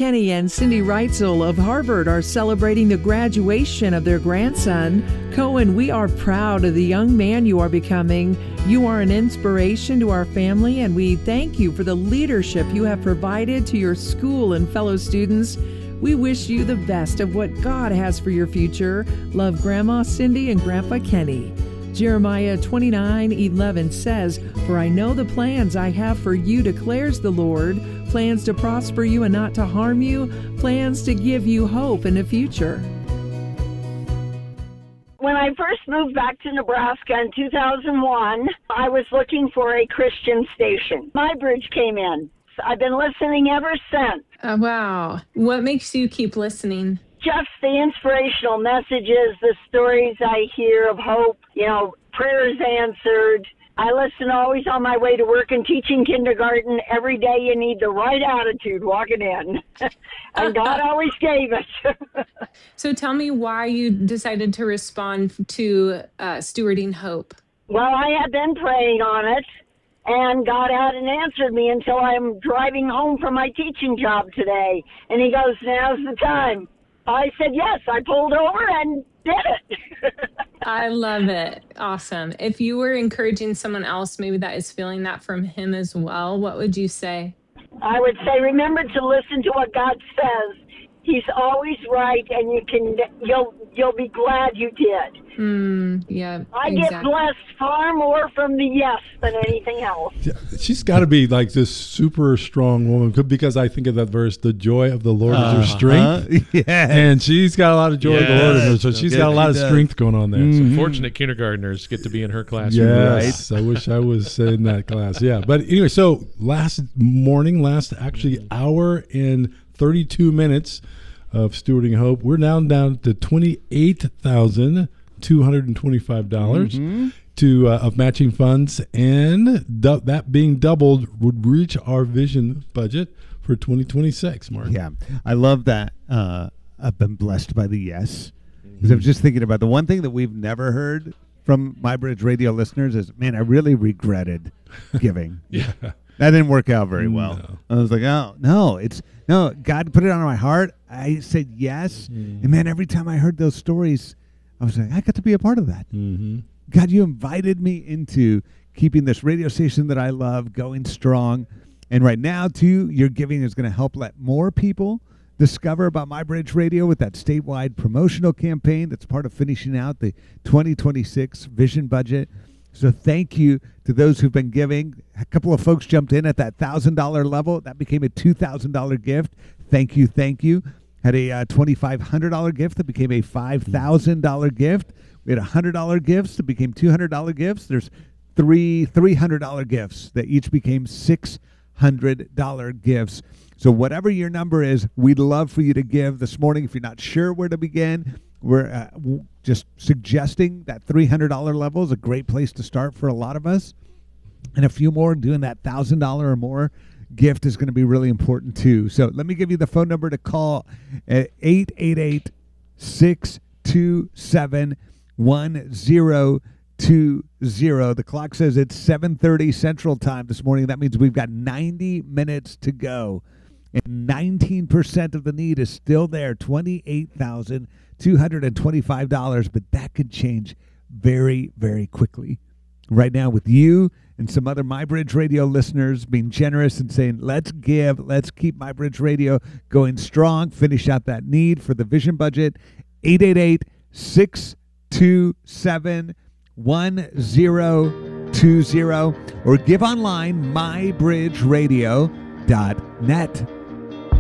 Kenny and Cindy Reitzel of Harvard are celebrating the graduation of their grandson. Cohen, we are proud of the young man you are becoming. You are an inspiration to our family, and we thank you for the leadership you have provided to your school and fellow students. We wish you the best of what God has for your future. Love, Grandma Cindy and Grandpa Kenny. Jeremiah 29:11 says, "For I know the plans I have for you, declares the Lord, plans to prosper you and not to harm you, plans to give you hope in the future." When I first moved back to Nebraska in 2001, I was looking for a Christian station. My bridge came in. I've been listening ever since. Wow. What makes you keep listening? Just the inspirational messages, the stories I hear of hope, prayers answered. I listen always on my way to work and teaching kindergarten. Every day you need the right attitude walking in. And God always gave it. So tell me why you decided to respond to Stewarding Hope. Well, I had been praying on it, and God hadn't answered me until I'm driving home from my teaching job today. And he goes, "Now's the time." I said yes. I pulled over and did it. I love it. Awesome. If you were encouraging someone else, maybe that is feeling that from him as well, what would you say? I would say, remember to listen to what God says. He's always right, and you'll be glad you did. Yeah. I get blessed far more from the yes than anything else. Yeah, she's got to be like this super strong woman, because I think of that verse, "The joy of the Lord is your strength." Yeah. And she's got a lot of joy of the Lord in her, so she's got a lot of strength going on there. Some fortunate kindergartners get to be in her classroom. Yes, right? I wish I was in that class. Yeah, but anyway, so last hour and 32 minutes of Stewarding Hope. We're now down to $28,225 of matching funds, and that being doubled would reach our vision budget for 2026, Mark. Yeah, I love that. I've been blessed by the yes, because I was just thinking about the one thing that we've never heard from MyBridge Radio listeners is, man, I really regretted giving. Yeah. That didn't work out very well. No. I was like, no, God put it on my heart. I said yes. And man, every time I heard those stories, I was like, I got to be a part of that. God, you invited me into keeping this radio station that I love going strong. And right now, too, your giving is going to help let more people discover about MyBridge Radio with that statewide promotional campaign that's part of finishing out the 2026 vision budget. So thank you to those who've been giving. A couple of folks jumped in at that $1,000 level. That became a $2,000 gift. Thank you. Had a $2,500 gift that became a $5,000 gift. We had $100 gifts that became $200 gifts. There's three $300 gifts that each became $600 gifts. So whatever your number is, we'd love for you to give this morning. If you're not sure where to begin, we're just suggesting that $300 level is a great place to start for a lot of us. And a few more, doing that $1,000 or more gift is going to be really important too. So let me give you the phone number to call at 888-627-1020. The clock says it's 7:30 Central Time this morning. That means we've got 90 minutes to go. And 19% of the need is still there, $28,225, but that could change very, very quickly. Right now, with you and some other MyBridge Radio listeners being generous and saying, let's give, let's keep MyBridge Radio going strong, finish out that need for the vision budget, 888-627-1020, or give online, mybridgeradio.net.